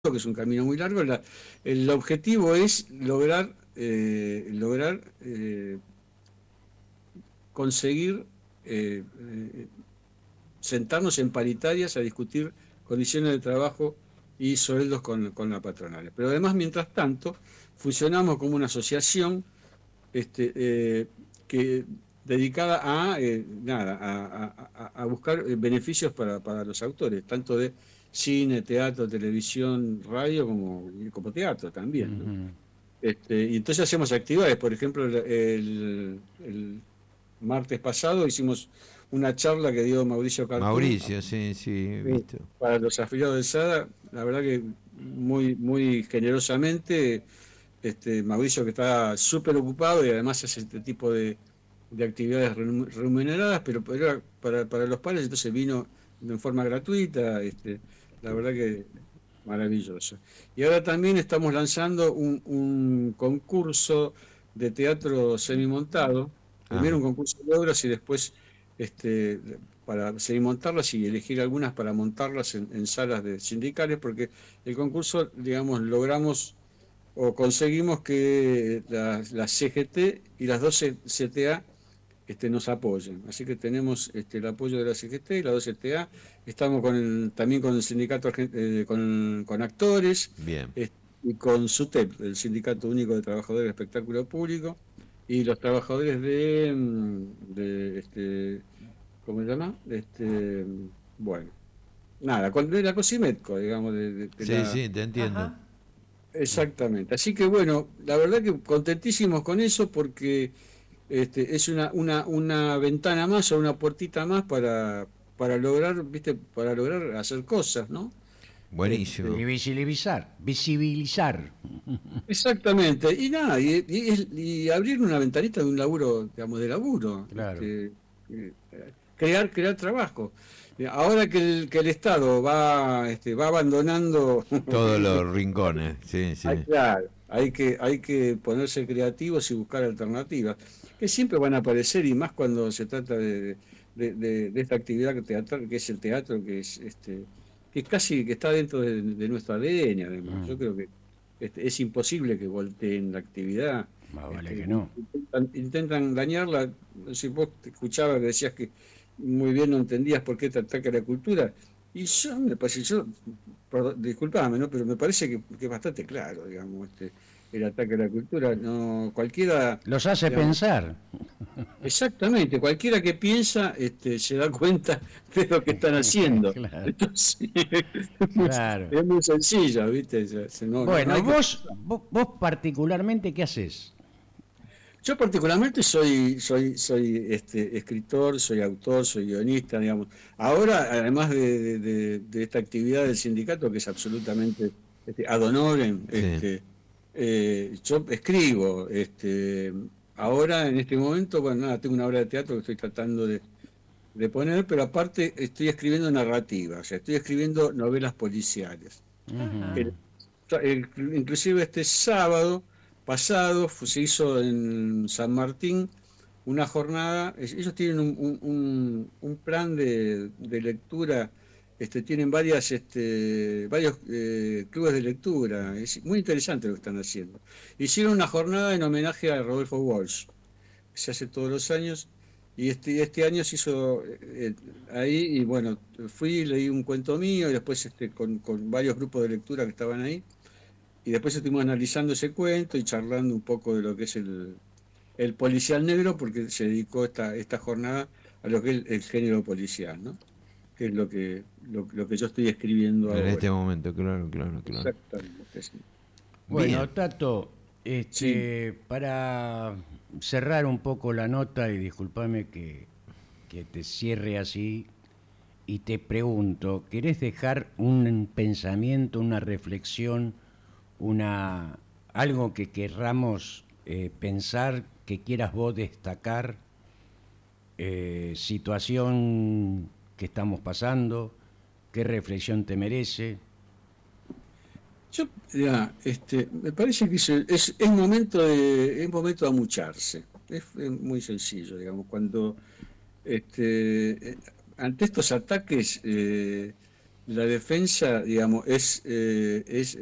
que es un camino muy largo. El objetivo es lograr conseguir sentarnos en paritarias a discutir condiciones de trabajo y sueldos con la patronal. Pero además, mientras tanto, funcionamos como una asociación que dedicada a buscar beneficios para los autores, tanto de cine, teatro, televisión, radio, como teatro también, ¿no? Ujú. Y entonces hacemos actividades. Por ejemplo, el martes pasado hicimos una charla que dio Mauricio Cartún Mauricio, sí, sí, he visto. para los afiliados del SADA. La verdad que muy, muy generosamente, Mauricio, que está súper ocupado y además hace este tipo de actividades remuneradas, pero para los padres, entonces vino en forma gratuita. La verdad que maravilloso. Y ahora también estamos lanzando un concurso de teatro semimontado. Primero Ah, un concurso de obras y después este, para semimontarlas y elegir algunas para montarlas en salas de sindicales, porque el concurso, digamos, logramos o conseguimos que la CGT y las 12 CTA nos apoyen. Así que tenemos el apoyo de la CGT y la 2CTA. Estamos también con el sindicato, con actores, bien. y con SUTEP, el Sindicato Único de Trabajadores del Espectáculo Público, y los trabajadores ¿cómo se llama? Bueno, nada, de la COSIMETCO, digamos, Sí, sí, te entiendo. Ajá. exactamente. Así que bueno, la verdad que contentísimos con eso porque es una ventana más o una puertita más para lograr, ¿viste? Para lograr hacer cosas, ¿no? Buenísimo. Y visibilizar, visibilizar. Exactamente. Y nada, y abrir una ventanita de un laburo, digamos, de laburo, Claro. crear trabajo. Ahora que el Estado va abandonando. Todos los rincones, sí, sí. Claro, hay que ponerse creativos y buscar alternativas, que siempre van a aparecer, y más cuando se trata de esta actividad teatral, que es el teatro, que casi que está dentro de nuestro ADN, además. Yo Mm, creo que es imposible que volteen la actividad. Más vale que no. Intentan dañarla. Si vos te escuchabas que decías que muy bien no entendías por qué te ataca la cultura, y me parece, perdón, disculpame, ¿no? Pero me parece que es bastante claro, digamos, el ataque a la cultura. No, cualquiera, Los hace digamos, pensar. exactamente, cualquiera que piensa, se da cuenta de lo que están haciendo. Claro, Entonces, claro. es muy sencilla, ¿viste? No Bueno, hay que. vos particularmente, ¿qué haces? Yo particularmente soy escritor, soy autor, soy guionista, digamos. Ahora, además de esta actividad del sindicato, que es absolutamente ad honorem, Sí. yo escribo. Ahora, en este momento, bueno, nada, tengo una obra de teatro que estoy tratando de poner, pero aparte estoy escribiendo narrativa, o sea, estoy escribiendo novelas policiales. Ujú. El- Inclusive este sábado pasado se hizo en San Martín una jornada. Ellos tienen un plan de lectura. Tienen varios clubes de lectura. Es muy interesante lo que están haciendo. Hicieron una jornada en homenaje a Rodolfo Walsh, que se hace todos los años, y este año se hizo ahí. Y bueno, fui, leí un cuento mío, y después con varios grupos de lectura que estaban ahí, y después estuvimos analizando ese cuento y charlando un poco de lo que es el policial negro, porque se dedicó esta jornada a lo que es el género policial, ¿no? Que es lo que yo estoy escribiendo En este ahora. momento, claro, claro, claro. Exactamente, sí. Bueno, Bien. Tato, Sí. para cerrar un poco la nota y discúlpame que te cierre así y te pregunto, ¿querés dejar un pensamiento, una reflexión, algo que querramos pensar, que quieras vos destacar, situación que estamos pasando, qué reflexión te merece? Me parece que es momento de amucharse. Es muy sencillo, digamos, cuando ante estos ataques, la defensa, digamos, es